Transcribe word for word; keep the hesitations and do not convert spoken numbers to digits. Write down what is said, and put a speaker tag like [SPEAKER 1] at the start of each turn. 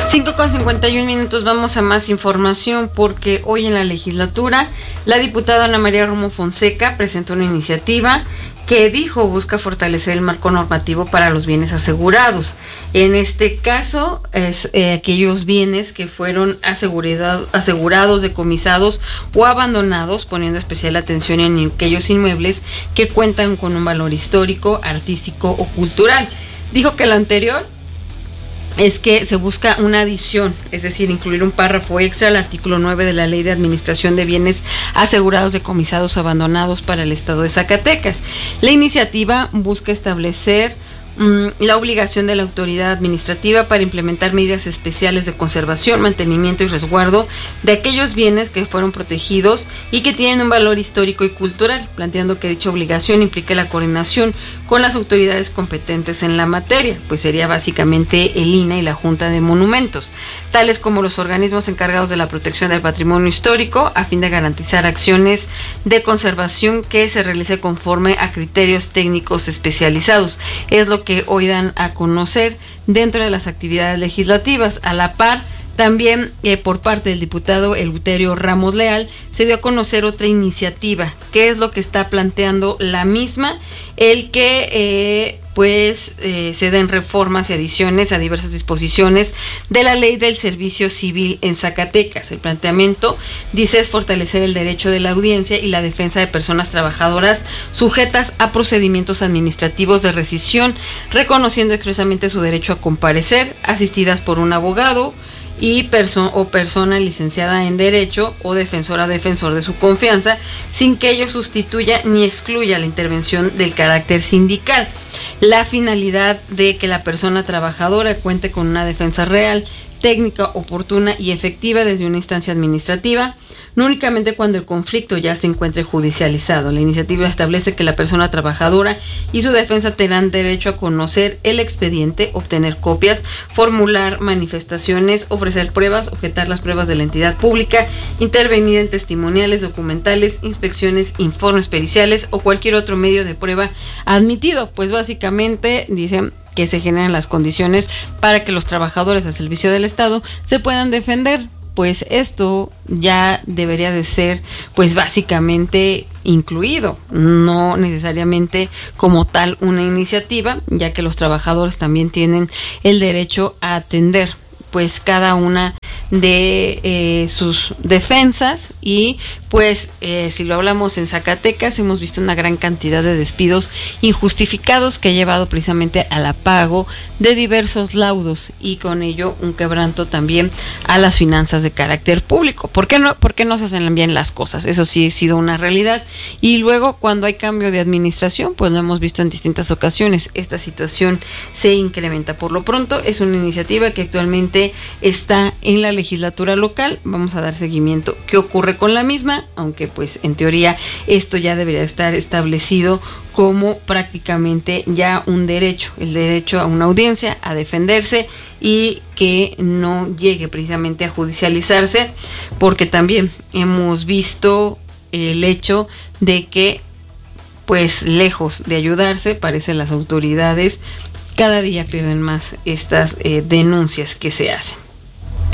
[SPEAKER 1] cinco con cincuenta y un minutos, vamos a más información porque hoy en la legislatura la diputada Ana María Romo Fonseca presentó una iniciativa que dijo busca fortalecer el marco normativo para los bienes asegurados. En este caso, es eh, aquellos bienes que fueron asegurado, asegurados, decomisados o abandonados, poniendo especial atención en aquellos inmuebles que cuentan con un valor histórico, artístico o cultural. Dijo que lo anterior es que se busca una adición, es decir, incluir un párrafo extra al artículo nueve de la Ley de Administración de Bienes Asegurados, Decomisados o Abandonados para el Estado de Zacatecas. La iniciativa busca establecer la obligación de la autoridad administrativa para implementar medidas especiales de conservación, mantenimiento y resguardo de aquellos bienes que fueron protegidos y que tienen un valor histórico y cultural, planteando que dicha obligación implica la coordinación con las autoridades competentes en la materia, pues sería básicamente el I N A y la Junta de Monumentos, tales como los organismos encargados de la protección del patrimonio histórico, a fin de garantizar acciones de conservación que se realice conforme a criterios técnicos especializados. Es lo que hoy dan a conocer dentro de las actividades legislativas. A la par, también eh, por parte del diputado Eleuterio Ramos Leal se dio a conocer otra iniciativa, que es lo que está planteando la misma, el que eh, pues eh, se den reformas y adiciones a diversas disposiciones de la Ley del Servicio Civil en Zacatecas. El planteamiento, dice, es fortalecer el derecho de la audiencia y la defensa de personas trabajadoras sujetas a procedimientos administrativos de rescisión, reconociendo expresamente su derecho a comparecer, asistidas por un abogado y perso- o persona licenciada en Derecho o defensora o defensor de su confianza, sin que ello sustituya ni excluya la intervención del carácter sindical. La finalidad de que la persona trabajadora cuente con una defensa real, técnica, oportuna y efectiva desde una instancia administrativa, no únicamente cuando el conflicto ya se encuentre judicializado. La iniciativa establece que la persona trabajadora y su defensa tendrán derecho a conocer el expediente, obtener copias, formular manifestaciones, ofrecer pruebas, objetar las pruebas de la entidad pública, intervenir en testimoniales, documentales, inspecciones, informes periciales o cualquier otro medio de prueba admitido. Pues básicamente dicen que se generan las condiciones para que los trabajadores al servicio del Estado se puedan defender. Pues esto ya debería de ser, pues básicamente incluido, no necesariamente como tal una iniciativa, ya que los trabajadores también tienen el derecho a atender pues cada una de eh, sus defensas y pues eh, si lo hablamos en Zacatecas hemos visto una gran cantidad de despidos injustificados que ha llevado precisamente al apago de diversos laudos y con ello un quebranto también a las finanzas de carácter público. ¿Por qué no, por qué no se hacen bien las cosas? Eso sí ha sido una realidad y luego cuando hay cambio de administración pues lo hemos visto en distintas ocasiones, esta situación se incrementa. Por lo pronto es una iniciativa que actualmente está en la legislatura local. Vamos a dar seguimiento qué ocurre con la misma, aunque pues en teoría esto ya debería estar establecido como prácticamente ya un derecho, el derecho a una audiencia, a defenderse y que no llegue precisamente a judicializarse, porque también hemos visto el hecho de que pues lejos de ayudarse, parece las autoridades cada día pierden más estas eh, denuncias que se hacen.